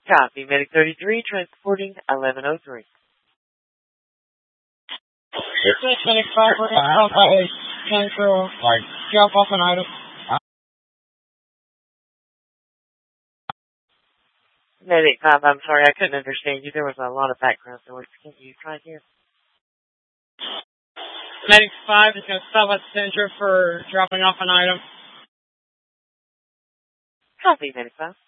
Copy, Medic 33, transporting 1103. Medic 5, Alpha 8, Central, drop off an item. Medic 5, I'm sorry, I couldn't understand you. There was a lot of background noise. Can you try again? Medic 5 is going to stop at Central for dropping off an item. Copy, Medic 5.